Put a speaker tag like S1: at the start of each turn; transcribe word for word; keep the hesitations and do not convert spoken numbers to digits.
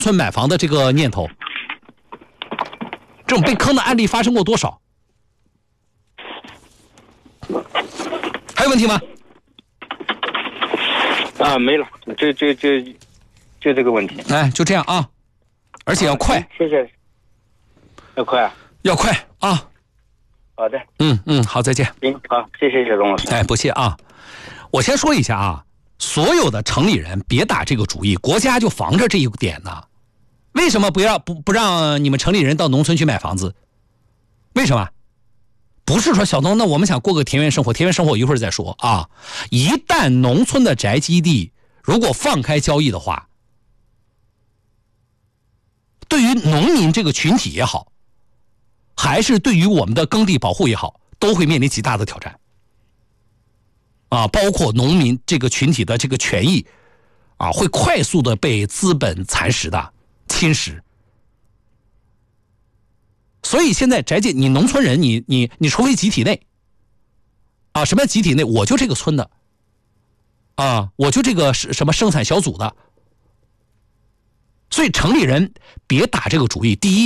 S1: 村买房的这个念头？这种被坑的案例发生过多少？还有问题吗？
S2: 啊，没了，就就就就这个问题。
S1: 哎，就这样啊，而且要快。
S2: 啊、谢谢。要快啊？
S1: 要快啊！
S2: 好的。
S1: 嗯嗯，好，再见。
S2: 行，好，谢谢小龙老师。
S1: 哎，不谢啊。我先说一下啊，所有的城里人别打这个主意，国家就防着这一点呢。为什么不要不不让你们城里人到农村去买房子？为什么？不是说小东，那我们想过个田园生活，田园生活一会儿再说啊。一旦农村的宅基地如果放开交易的话，对于农民这个群体也好，还是对于我们的耕地保护也好，都会面临极大的挑战啊，包括农民这个群体的这个权益啊，会快速的被资本蚕食的侵蚀。所以现在宅建，你农村人，你你你除非集体内啊，什么集体内？我就这个村的啊，我就这个什么生产小组的。所以城里人别打这个主意。第一，